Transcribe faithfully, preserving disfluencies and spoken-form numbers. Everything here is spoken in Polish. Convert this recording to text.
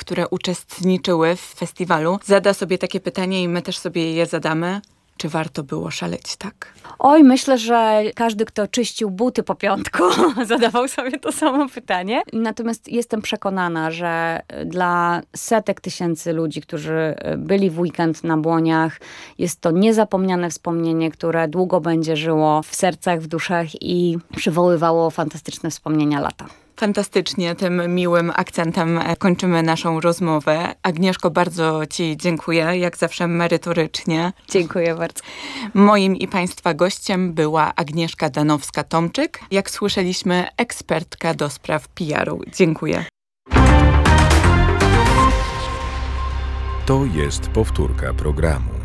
które uczestniczyły w festiwalu, zada sobie takie pytanie i my też sobie je zadamy. Czy warto było szaleć tak? Oj, myślę, że każdy, kto czyścił buty po piątku, zadawał sobie to samo pytanie. Natomiast jestem przekonana, że dla setek tysięcy ludzi, którzy byli w weekend na Błoniach, jest to niezapomniane wspomnienie, które długo będzie żyło w sercach, w duszach i przywoływało fantastyczne wspomnienia lata. Fantastycznie, tym miłym akcentem kończymy naszą rozmowę. Agnieszko, bardzo Ci dziękuję, jak zawsze merytorycznie. Dziękuję bardzo. Moim i Państwa gościem była Agnieszka Danowska-Tomczyk, jak słyszeliśmy, ekspertka do spraw P R u. Dziękuję. To jest powtórka programu.